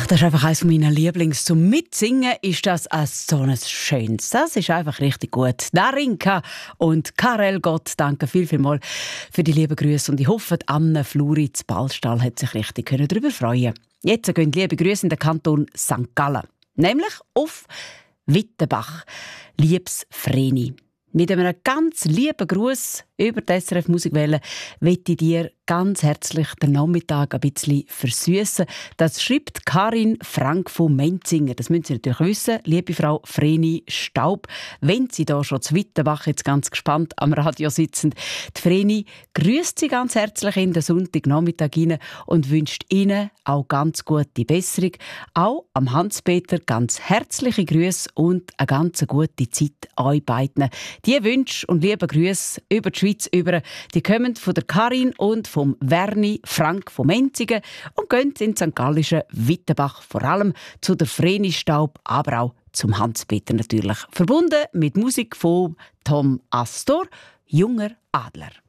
Das ist einfach eines meiner Lieblings. Zum Mitsingen ist das so ein schönes. Das ist einfach richtig gut. Darinka und Karel Gott, danke vielmals für die lieben Grüße. Und ich hoffe, Anne Fluri zu Ballstall hat sich richtig darüber freuen. Jetzt gehen liebe Grüße in den Kanton St. Gallen. Nämlich auf Wittenbach. Liebes Vreni. Mit einem ganz lieben Gruß über die SRF Musikwelle möchte ich dir ganz herzlich den Nachmittag ein bisschen versüssen. Das schreibt Karin Frank von Menzinger. Das müssen Sie natürlich wissen, liebe Frau Vreni Staub. Wenn Sie da schon zu Wittenbach jetzt ganz gespannt am Radio sitzen, die Vreni grüßt Sie ganz herzlich in den Sonntagnachmittag rein und wünscht Ihnen auch ganz gute Besserung. Auch am Hans-Peter ganz herzliche Grüße und eine ganz gute Zeit euch beiden. Die Wünsche und liebe Grüße über die Schweiz über, die kommen von der Karin und vom Verni Frank von Menzigen und gehen in St. Gallischen Wittenbach vor allem zu der Vreni Staub, aber auch zum Hans-Peter natürlich. Verbunden mit Musik von Tom Astor, Junger Adler.